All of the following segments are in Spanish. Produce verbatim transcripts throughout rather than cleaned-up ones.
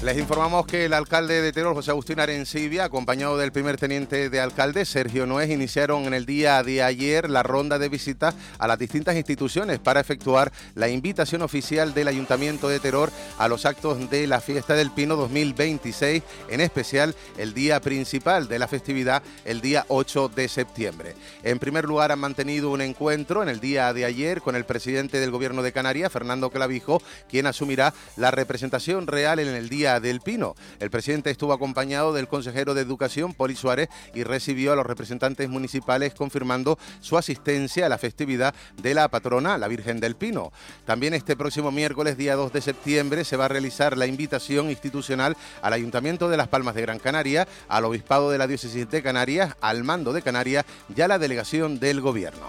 Les informamos que el alcalde de Teror, José Agustín Arencibia, acompañado del primer teniente de alcalde, Sergio Noés, iniciaron en el día de ayer la ronda de visitas a las distintas instituciones para efectuar la invitación oficial del Ayuntamiento de Teror a los actos de la Fiesta del Pino dos mil veintiséis, en especial el día principal de la festividad, el día ocho de septiembre. En primer lugar, han mantenido un encuentro en el día de ayer con el presidente del Gobierno de Canarias, Fernando Clavijo, quien asumirá la representación real en el día del Pino. El presidente estuvo acompañado del consejero de Educación, Poli Suárez, y recibió a los representantes municipales confirmando su asistencia a la festividad de la patrona, la Virgen del Pino. También este próximo miércoles, día dos de septiembre, se va a realizar la invitación institucional al Ayuntamiento de Las Palmas de Gran Canaria, al Obispado de la Diócesis de Canarias, al Mando de Canarias y a la delegación del Gobierno.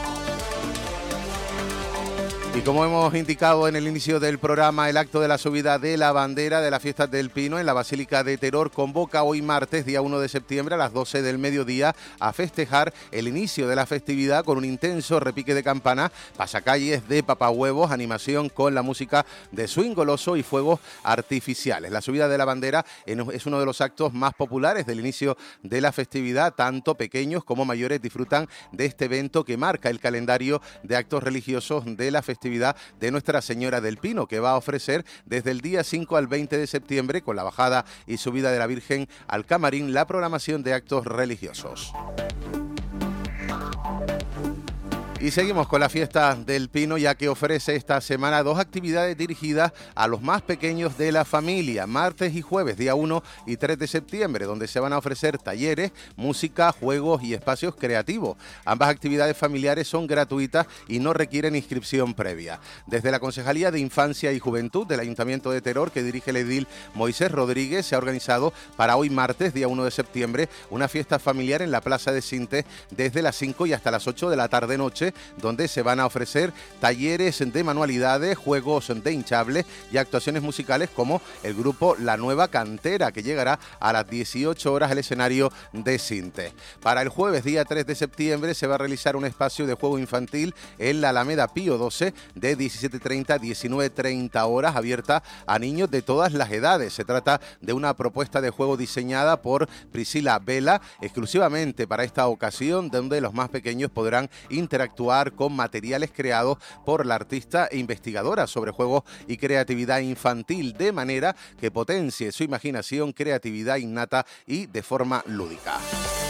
Y como hemos indicado en el inicio del programa, el acto de la subida de la bandera de las Fiestas del Pino en la Basílica de Teror convoca hoy martes, día uno de septiembre, a las doce del mediodía, a festejar el inicio de la festividad con un intenso repique de campana, pasacalles de papahuevos, animación con la música de swing goloso y fuegos artificiales. La subida de la bandera es uno de los actos más populares del inicio de la festividad. Tanto pequeños como mayores disfrutan de este evento que marca el calendario de actos religiosos de la festividad de Nuestra Señora del Pino, que va a ofrecer desde el día cinco al veinte de septiembre, con la bajada y subida de la Virgen al camarín, la programación de actos religiosos. Y seguimos con la Fiesta del Pino, ya que ofrece esta semana dos actividades dirigidas a los más pequeños de la familia, martes y jueves, día uno y tres de septiembre, donde se van a ofrecer talleres, música, juegos y espacios creativos. Ambas actividades familiares son gratuitas y no requieren inscripción previa. Desde la Concejalía de Infancia y Juventud del Ayuntamiento de Teror, que dirige el edil Moisés Rodríguez, se ha organizado para hoy martes, día uno de septiembre, una fiesta familiar en la Plaza de Sintes desde las cinco y hasta las ocho de la tarde-noche, donde se van a ofrecer talleres de manualidades, juegos de hinchables y actuaciones musicales como el grupo La Nueva Cantera, que llegará a las dieciocho horas al escenario de Sintes. Para el jueves, día tres de septiembre, se va a realizar un espacio de juego infantil en la Alameda Pío doce de diecisiete treinta a diecinueve treinta horas, abierta a niños de todas las edades. Se trata de una propuesta de juego diseñada por Priscila Vela exclusivamente para esta ocasión, donde los más pequeños podrán interactuar con materiales creados por la artista e investigadora sobre juegos y creatividad infantil, de manera que potencie su imaginación, creatividad innata y de forma lúdica.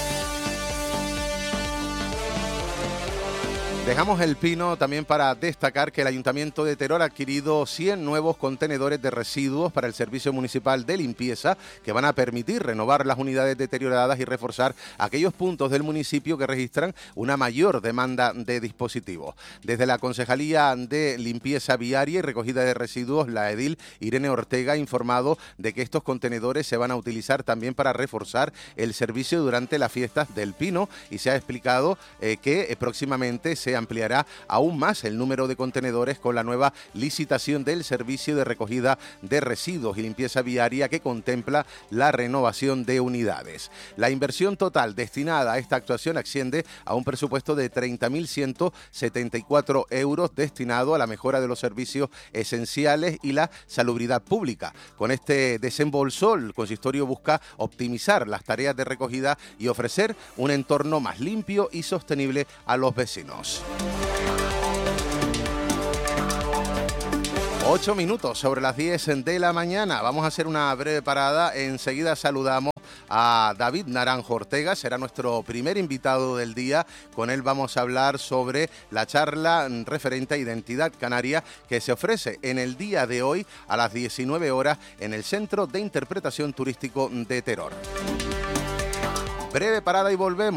Dejamos el Pino también para destacar que el Ayuntamiento de Teror ha adquirido cien nuevos contenedores de residuos para el Servicio Municipal de Limpieza, que van a permitir renovar las unidades deterioradas y reforzar aquellos puntos del municipio que registran una mayor demanda de dispositivos. Desde la Concejalía de Limpieza Viaria y Recogida de Residuos, la edil Irene Ortega ha informado de que estos contenedores se van a utilizar también para reforzar el servicio durante las Fiestas del Pino, y se ha explicado eh, que eh, próximamente se ampliará aún más el número de contenedores con la nueva licitación del servicio de recogida de residuos y limpieza viaria, que contempla la renovación de unidades. La inversión total destinada a esta actuación asciende a un presupuesto de treinta mil ciento setenta y cuatro euros destinado a la mejora de los servicios esenciales y la salubridad pública. Con este desembolso, el consistorio busca optimizar las tareas de recogida y ofrecer un entorno más limpio y sostenible a los vecinos. Ocho minutos sobre las diez de la mañana. Vamos a hacer una breve parada. Enseguida saludamos a David Naranjo Ortega. Será nuestro primer invitado del día. Con él vamos a hablar sobre la charla referente a identidad canaria, que se ofrece en el día de hoy a las diecinueve horas en el Centro de Interpretación Turístico de Teror. Breve parada y volvemos.